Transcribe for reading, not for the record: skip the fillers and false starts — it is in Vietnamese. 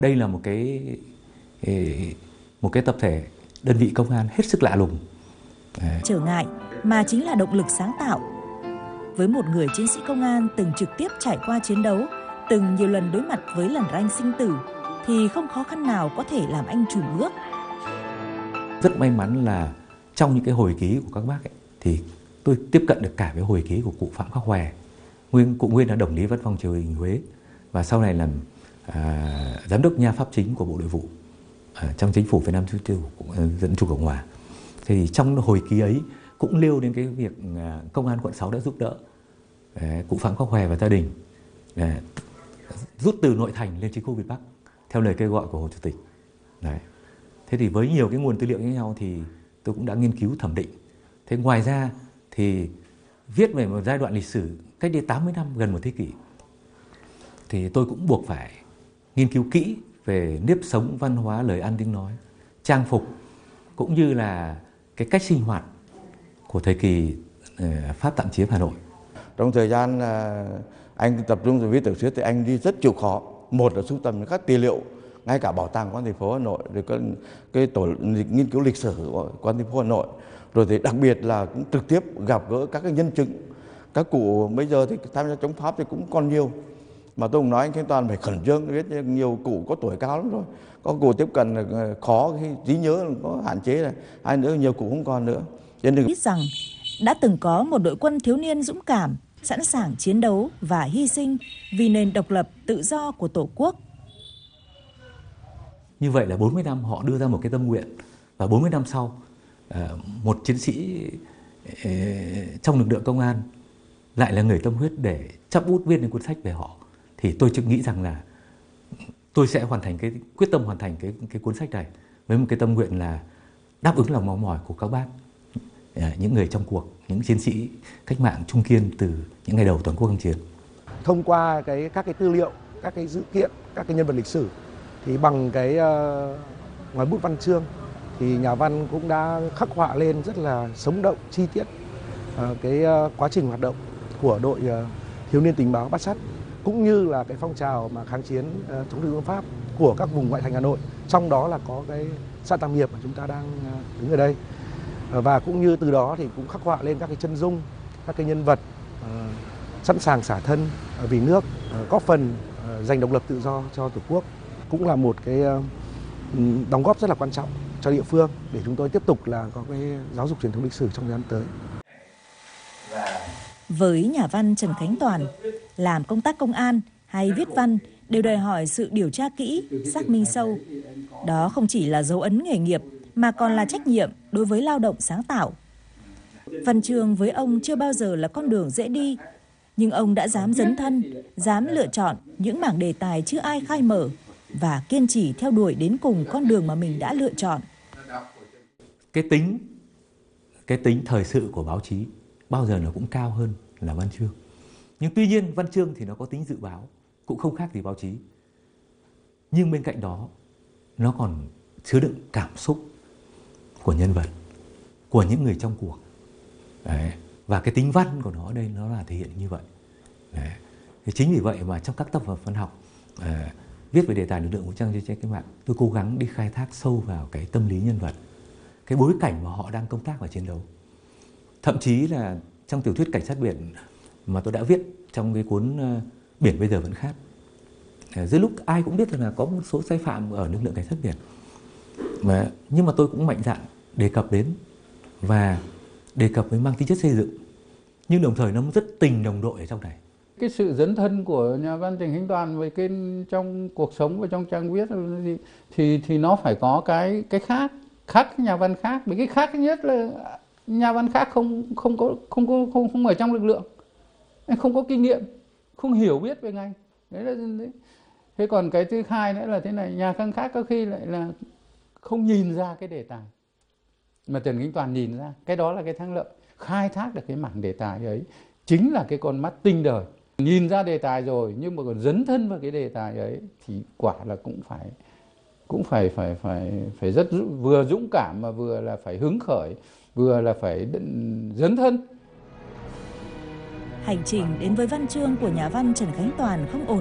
Đây là một cái tập thể đơn vị công an hết sức lạ lùng. Trở ngại mà chính là động lực sáng tạo. Với một người chiến sĩ công an từng trực tiếp trải qua chiến đấu, từng nhiều lần đối mặt với lằn ranh sinh tử, thì không khó khăn nào có thể làm anh chùn bước. Rất may mắn là trong những cái hồi ký của các bác ấy, thì tôi tiếp cận được cả với hồi ký của cụ Phạm Khắc Hòe. Cụ nguyên là đồng lý văn phòng triều đình Huế và sau này làm giám đốc nha pháp chính của Bộ Nội vụ trong chính phủ Việt Nam Dân chủ Cộng hòa. Thì trong hồi ký ấy cũng nêu đến cái việc công an quận 6 đã giúp đỡ cụ Phạm Khắc Hòe và gia đình rút từ nội thành lên chiến khu Việt Bắc theo lời kêu gọi của Hồ Chủ tịch. Đấy. Thế thì với nhiều cái nguồn tư liệu như nhau thì tôi cũng đã nghiên cứu thẩm định. Thế ngoài ra thì viết về một giai đoạn lịch sử cách đây 80 năm, gần một thế kỷ, thì tôi cũng buộc phải nghiên cứu kỹ về nếp sống, văn hóa, lời ăn tiếng nói, trang phục, cũng như là cái cách sinh hoạt của thời kỳ Pháp tạm chiếm Hà Nội. Trong thời gian anh tập trung viết tiểu thuyết thì anh đi rất chịu khó. Một là sưu tầm các tư liệu, ngay cả bảo tàng quan thành phố Hà Nội, rồi cái tổ nghiên cứu lịch sử của quan thành phố Hà Nội, rồi thì đặc biệt là cũng trực tiếp gặp gỡ các cái nhân chứng. Các cụ bây giờ thì tham gia chống Pháp thì cũng còn nhiều, mà tôi cũng nói anh Khánh Toàn phải khẩn trương, biết nhiều cụ có tuổi cao lắm rồi, có cụ tiếp cận khó, khi trí nhớ có hạn chế này, hai nữa nhiều cụ không còn nữa. Biết rằng đã từng có một đội quân thiếu niên dũng cảm, sẵn sàng chiến đấu và hy sinh vì nền độc lập tự do của Tổ quốc. Như vậy là 40 năm họ đưa ra một cái tâm nguyện, và 40 năm sau một chiến sĩ trong lực lượng công an lại là người tâm huyết để chắp bút viết những cuốn sách về họ, thì tôi nghĩ rằng là tôi sẽ quyết tâm hoàn thành cái cuốn sách này với một cái tâm nguyện là đáp ứng lòng mong mỏi của các bác, những người trong cuộc, những chiến sĩ cách mạng trung kiên từ những ngày đầu toàn quốc kháng chiến. Thông qua các cái tư liệu, các cái sự kiện, các cái nhân vật lịch sử, thì bằng cái ngòi bút văn chương thì nhà văn cũng đã khắc họa lên rất là sống động, chi tiết cái quá trình hoạt động của đội thiếu niên tình báo Bát Sắt, cũng như là cái phong trào mà kháng chiến chống thực dân Pháp của các vùng ngoại thành Hà Nội, trong đó là có cái xã Tam Hiệp mà chúng ta đang đứng ở đây. Và cũng như từ đó thì cũng khắc họa lên các cái chân dung, các cái nhân vật sẵn sàng xả thân vì nước, góp phần giành độc lập tự do cho Tổ quốc, cũng là một cái đóng góp rất là quan trọng cho địa phương để chúng tôi tiếp tục là có cái giáo dục truyền thống lịch sử trong thời gian tới. Với nhà văn Trần Khánh Toàn, làm công tác công an hay viết văn đều đòi hỏi sự điều tra kỹ, xác minh sâu. Đó không chỉ là dấu ấn nghề nghiệp mà còn là trách nhiệm đối với lao động sáng tạo. Văn chương với ông chưa bao giờ là con đường dễ đi, nhưng ông đã dám dấn thân, dám lựa chọn những mảng đề tài chưa ai khai mở và kiên trì theo đuổi đến cùng con đường mà mình đã lựa chọn. Cái tính thời sự của báo chí bao giờ nó cũng cao hơn là văn chương. Nhưng tuy nhiên văn chương thì nó có tính dự báo, cũng không khác gì báo chí. Nhưng bên cạnh đó nó còn chứa đựng cảm xúc của nhân vật, của những người trong cuộc. Đấy. Và cái tính văn của nó ở đây nó là thể hiện như vậy. Đấy. Thì chính vì vậy mà trong các tác phẩm văn học viết về đề tài lực lượng vũ trang chiến tranh cách mạng, tôi cố gắng đi khai thác sâu vào cái tâm lý nhân vật, cái bối cảnh mà họ đang công tác và chiến đấu. Thậm chí là trong tiểu thuyết Cảnh sát biển mà tôi đã viết trong cái cuốn Biển bây giờ vẫn khát, dưới lúc ai cũng biết là có một số sai phạm ở lực lượng cảnh sát biển, nhưng mà tôi cũng mạnh dạn đề cập đến và đề cập với mang tính chất xây dựng, nhưng đồng thời nó rất tình đồng đội ở trong này. Cái sự dấn thân của nhà văn Trần Khánh Toàn với cái trong cuộc sống và trong trang viết thì nó phải có cái khác nhà văn khác. Bởi cái khác nhất là nhà văn khác không ở trong lực lượng, không có kinh nghiệm, không hiểu biết về ngành. Đấy. Thế còn cái thứ hai nữa là thế này, nhà văn khác có khi lại là không nhìn ra cái đề tài mà Trần Khánh Toàn nhìn ra. Cái đó là cái thắng lợi, khai thác được cái mảng đề tài ấy chính là cái con mắt tinh đời. Nhìn ra đề tài rồi nhưng mà còn dấn thân vào cái đề tài ấy thì quả là cũng phải rất vừa dũng cảm mà vừa là phải hứng khởi, vừa là phải dấn thân. Hành trình đến với văn chương của nhà văn Trần Khánh Toàn không ổn